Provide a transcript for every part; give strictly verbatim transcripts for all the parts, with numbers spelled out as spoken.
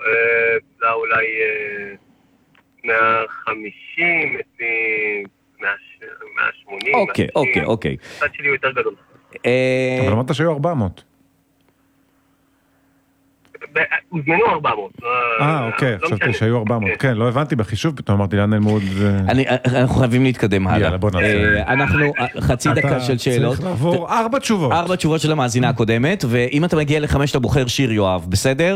זה אולי מאה וחמישים, מאה ושמונים. אוקיי, אוקיי, אוקיי. הצד שלי הוא יותר גדול. אבל אמרת שהיו ארבע מאות. הוזמנו ארבע מאות. אה, אוקיי, חשבתי שהיו ארבע מאות. כן, לא הבנתי בחישוב, פתאום אמרתי לאן נלמוד. אנחנו חייבים להתקדם הלאה. יאללה, בוא נעשה. אנחנו, חצי דקה של שאלות. צריך לעבור ארבע תשובות. ארבע תשובות של המאזינה הקודמת, ואם אתה מגיע לחמש, אתה בוחר שיר, יואב, בסדר?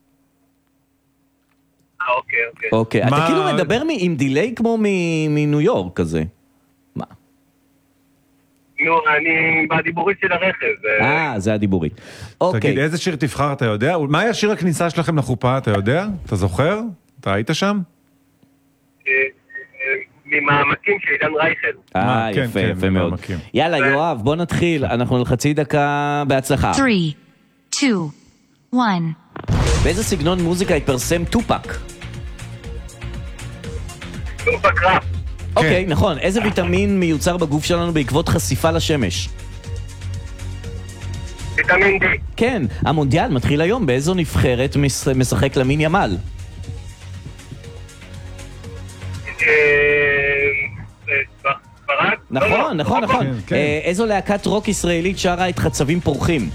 אוקיי, אוקיי. אוקיי, אתה כאילו מדבר עם דיליי כמו מניו יורק כזה. מה? נו, אני בדיבורית של הרכב. אה, זה הדיבורית. תגיד, איזה שיר תבחר, אתה יודע? מה היה שיר הכניסה שלכם לחופה, אתה יודע? אתה זוכר? אתה היית שם? ממעמקים של עידן רייכל. אה, יפה, יפה מאוד. יאללה, יואב, בוא נתחיל. אנחנו לחצי דקה בהצלחה. שלוש, שתיים, אחת. באיזה סגנון מוזיקה התפרסם טופק? טופק ראפ. אוקיי, נכון. איזה ויטמין מיוצר בגוף שלנו בעקבות חשיפה לשמש? ויטמין די. כן, המונדיאל מתחיל היום. באיזו נבחרת משחק למין ימל? נכון, נכון, נכון. איזו להקת רוק ישראלית שרה את חצבים פורחים?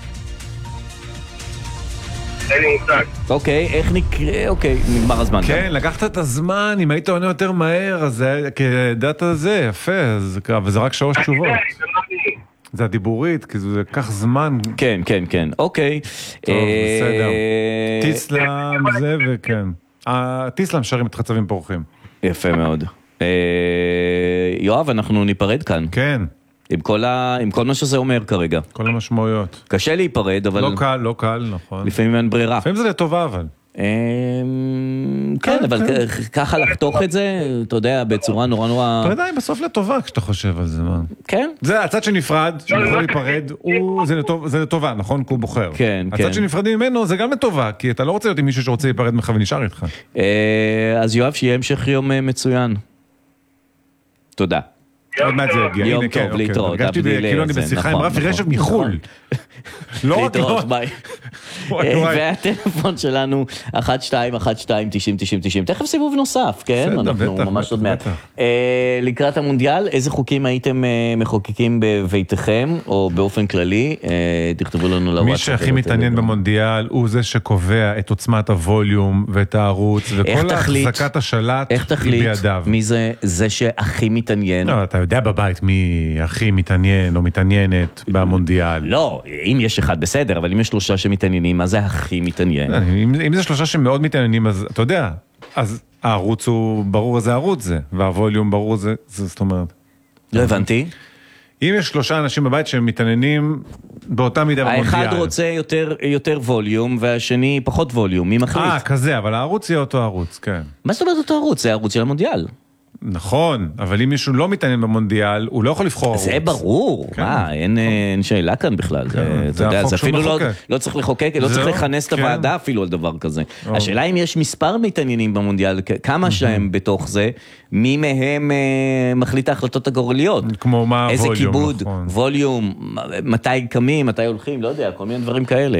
אין לי מושג. אוקיי, איך נקרא, אוקיי, נגמר הזמן. כן, לקחת את הזמן, אם היית עונה יותר מהר, אז כדעת זה, יפה, אבל זה רק שלוש תשובות. זה הדיבורית, כי זה לקח זמן. כן, כן, כן, אוקיי. טוב, בסדר. טיסלם זה וכן. טיסלם שרים את חצבים פורחים. יפה מאוד. יואב, אנחנו ניפרד כאן. כן. עם כל, ה... עם כל מה שזה אומר כרגע. כל המשמעויות. קשה להיפרד, אבל... לא קל, לא קל, נכון. לפעמים אין ברירה. לפעמים זה לטובה, אבל. כן, אבל ככה לחתוך את זה, אתה יודע, בצורה נורא נורא... אתה יודע, בסוף לטובה כשאתה חושב על זה, מה? כן. זה הצד שנפרד, שיכול להיפרד, זה לטובה, נכון? כי הוא בוחר. כן, כן. הצד שנפרדים ממנו זה גם לטובה, כי אתה לא רוצה להיות עם מישהו שרוצה להיפרד ממך ונשאר איתך. אז יואב, שיהיה המשך יום מצוין. תודה. עוד מעט זה הגיע. יום טוב, להתראות. הרגשתי כאילו אני בשיחה עם רפי רשב מחול. לא רק לא. והטלפון שלנו אחת שתיים אחת שתיים תשעים תשעים תשעים. תכף סיבוב נוסף, כן? אנחנו ממש עוד מעט. לקראת המונדיאל, איזה חוקים הייתם מחוקקים בביתכם, או באופן כללי? תכתבו לנו לוואטסאפ. מי שהכי מתעניין במונדיאל הוא זה שקובע את עוצמת הווליום ואת הערוץ, וכל החזקת השלט איך תחליט מי זה זה שהכי מתעניין? לא, אתה יודע בבית מי הכי מתעניין או מתעניינת במונדיאל. לא, אם יש אחד בסדר, אבל אם יש שלושה שמתעניינים, מה זה הכי מתעניין? אם זה שלושה שמאוד מתעניינים, אז אתה יודע, אז הערוץ הוא ברור איזה ערוץ זה, והווליום ברור זה, זאת אומרת. לא הבנתי. אם יש שלושה אנשים בבית שמתעניינים באותה מידה במונדיאל. האחד רוצה יותר, יותר ווליום, והשני פחות ווליום, מי מחליט? אה, כזה, אבל הערוץ יהיה אותו ערוץ, כן. מה זאת אומרת אותו ערוץ? זה הערוץ של המונדיאל. נכון, אבל אם מישהו לא מתעניין במונדיאל, הוא לא יכול לבחור ערוץ. זה ברור, מה, אין שאלה כאן בכלל. זה החוק שהוא מחוקק. לא צריך לחוקק, לא צריך לכנס את הוועדה אפילו על דבר כזה. השאלה אם יש מספר מתעניינים במונדיאל, כמה שהם בתוך זה, מי מהם מחליט ההחלטות הגורליות. כמו מה הווליום, איזה כיבוד, ווליום, מתי קמים, מתי הולכים, לא יודע, כל מיני דברים כאלה.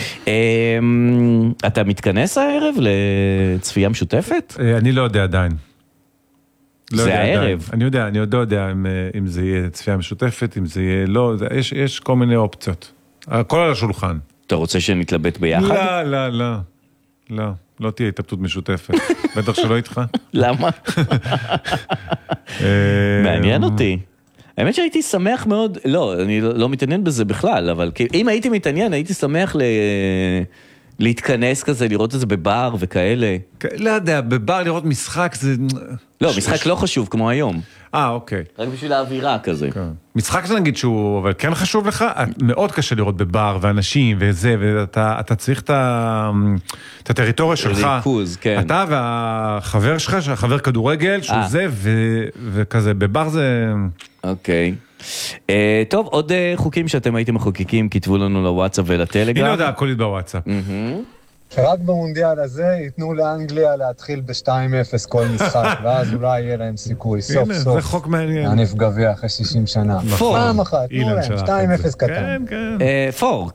אתה מתכנס הערב לצפייה משותפת? אני לא יודע עדיין. זה הערב. אני יודע, אני עוד לא יודע אם זה יהיה צפייה משותפת, אם זה יהיה לא, יש כל מיני אופציות. הכל על השולחן. אתה רוצה שנתלבט ביחד? לא, לא, לא. לא, לא תהיה התלבטות משותפת. בטח שלא איתך. למה? מעניין אותי. האמת שהייתי שמח מאוד, לא, אני לא מתעניין בזה בכלל, אבל אם הייתי מתעניין, הייתי שמח ל... להתכנס כזה, לראות את זה בבר וכאלה. לא יודע, בבר לראות משחק זה... לא, משחק לא חשוב כמו היום. אה, אוקיי. רק בשביל האווירה כזה. משחק זה נגיד שהוא, אבל כן חשוב לך, מאוד קשה לראות בבר ואנשים וזה, ואתה צריך את הטריטוריה שלך. ריכוז, כן. אתה והחבר שלך, החבר כדורגל, שהוא זה, וכזה, בבר זה... אוקיי. טוב, עוד חוקים שאתם הייתם מחוקקים, כתבו לנו לוואטסאפ ולטלגרם. הנה יודע, הכל בוואטסאפ. שרק במונדיאל הזה ייתנו לאנגליה להתחיל ב-שתיים אפס כל משחק, ואז אולי יהיה להם סיכוי, סוף סוף. זה חוק מעניין. הנף גביע אחרי שישים שנה. פעם אחת, תנו להם, שתיים אפס קטן. פור,